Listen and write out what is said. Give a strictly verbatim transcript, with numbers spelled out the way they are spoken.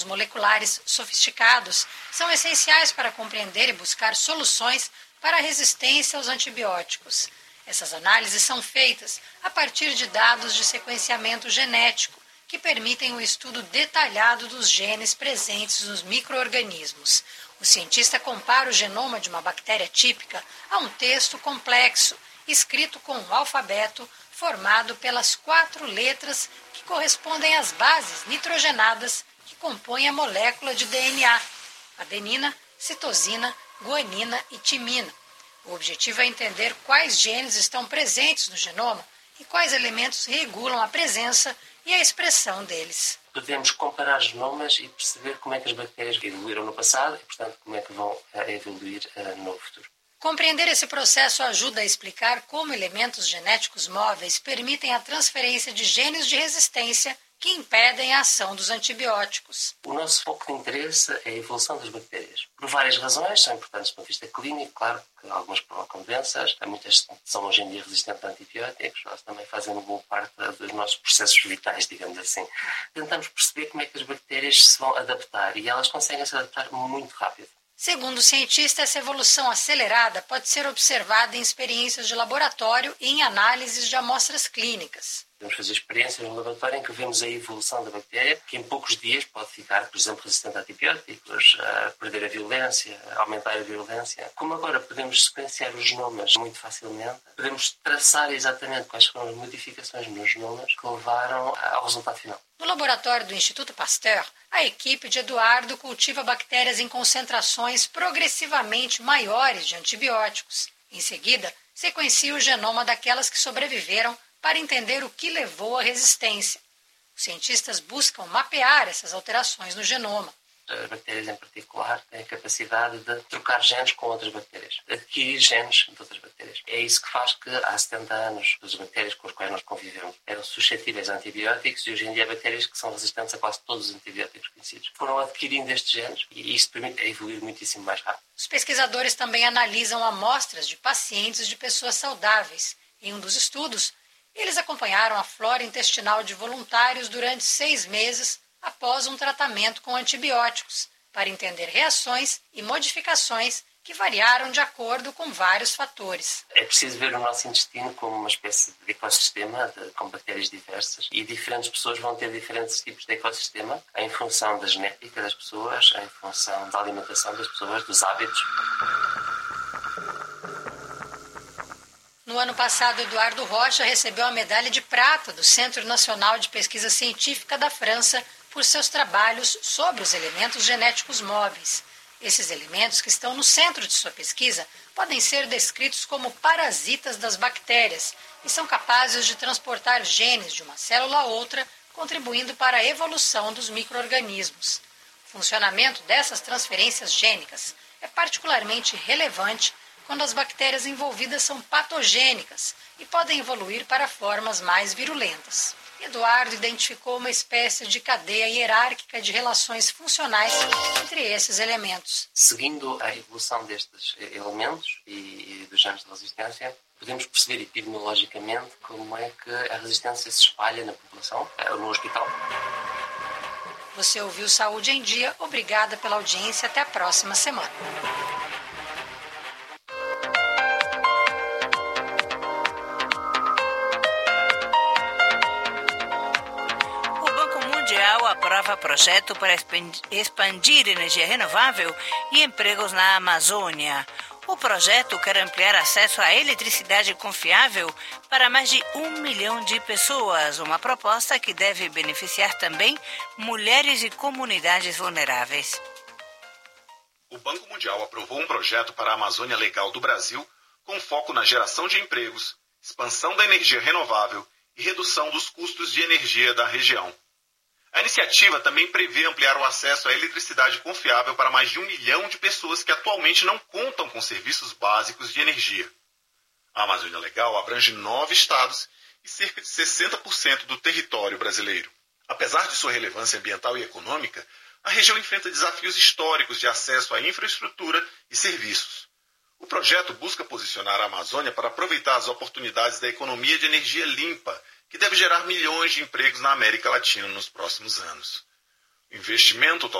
moleculares sofisticados são essenciais para compreender e buscar soluções para a resistência aos antibióticos. Essas análises são feitas a partir de dados de sequenciamento genético, que permitem o estudo detalhado dos genes presentes nos micro-organismos. O cientista compara o genoma de uma bactéria típica a um texto complexo, escrito com um alfabeto formado pelas quatro letras que correspondem às bases nitrogenadas que compõem a molécula de D N A: adenina, citosina, guanina e timina. O objetivo é entender quais genes estão presentes no genoma e quais elementos regulam a presença e a expressão deles. Podemos comparar genomas e perceber como é que as bactérias evoluíram no passado e, portanto, como é que vão evoluir no futuro. Compreender esse processo ajuda a explicar como elementos genéticos móveis permitem a transferência de genes de resistência que impedem a ação dos antibióticos. O nosso foco de interesse é a evolução das bactérias. Por várias razões, são importantes do ponto de vista clínico, claro que algumas provocam doenças, muitas são hoje em dia resistentes a antibióticos, elas também fazem uma boa parte dos nossos processos vitais, digamos assim. Tentamos perceber como é que as bactérias se vão adaptar e elas conseguem se adaptar muito rápido. Segundo o cientista, essa evolução acelerada pode ser observada em experiências de laboratório e em análises de amostras clínicas. Podemos fazer experiências no laboratório em que vemos a evolução da bactéria, que em poucos dias pode ficar, por exemplo, resistente a antibióticos, a perder a virulência, a aumentar a virulência. Como agora podemos sequenciar os genomas muito facilmente, podemos traçar exatamente quais foram as modificações nos genomas que levaram ao resultado final. No laboratório do Instituto Pasteur, a equipe de Eduardo cultiva bactérias em concentrações progressivamente maiores de antibióticos. Em seguida, sequencia o genoma daquelas que sobreviveram para entender o que levou à resistência. Os cientistas buscam mapear essas alterações no genoma. As bactérias em particular têm a capacidade de trocar genes com outras bactérias, adquirir genes de outras bactérias. É isso que faz que há setenta anos as bactérias com as quais nós convivemos eram suscetíveis a antibióticos e hoje em dia há bactérias que são resistentes a quase todos os antibióticos conhecidos. Foram adquirindo estes genes e isso permite evoluir muitíssimo mais rápido. Os pesquisadores também analisam amostras de pacientes de pessoas saudáveis. Em um dos estudos, eles acompanharam a flora intestinal de voluntários durante seis meses após um tratamento com antibióticos, para entender reações e modificações que variaram de acordo com vários fatores. É preciso ver o nosso intestino como uma espécie de ecossistema de, com bactérias diversas e diferentes pessoas vão ter diferentes tipos de ecossistema em função da genética das pessoas, em função da alimentação das pessoas, dos hábitos. No ano passado, Eduardo Rocha recebeu a medalha de prata do Centro Nacional de Pesquisa Científica da França por seus trabalhos sobre os elementos genéticos móveis. Esses elementos que estão no centro de sua pesquisa podem ser descritos como parasitas das bactérias e são capazes de transportar genes de uma célula a outra, contribuindo para a evolução dos micro-organismos. O funcionamento dessas transferências gênicas é particularmente relevante quando as bactérias envolvidas são patogênicas e podem evoluir para formas mais virulentas. Eduardo identificou uma espécie de cadeia hierárquica de relações funcionais entre esses elementos. Seguindo a evolução destes elementos e dos genes de resistência, podemos perceber epidemiologicamente como é que a resistência se espalha na população, no hospital. Você ouviu Saúde em Dia. Obrigada pela audiência. Até a próxima semana. Aprova projeto para expandir energia renovável e empregos na Amazônia. O projeto quer ampliar acesso à eletricidade confiável para mais de um milhão de pessoas, uma proposta que deve beneficiar também mulheres e comunidades vulneráveis. O Banco Mundial aprovou um projeto para a Amazônia Legal do Brasil com foco na geração de empregos, expansão da energia renovável e redução dos custos de energia da região. A iniciativa também prevê ampliar o acesso à eletricidade confiável para mais de um milhão de pessoas que atualmente não contam com serviços básicos de energia. A Amazônia Legal abrange nove estados e cerca de sessenta por cento do território brasileiro. Apesar de sua relevância ambiental e econômica, a região enfrenta desafios históricos de acesso à infraestrutura e serviços. O projeto busca posicionar a Amazônia para aproveitar as oportunidades da economia de energia limpa, que deve gerar milhões de empregos na América Latina nos próximos anos. O investimento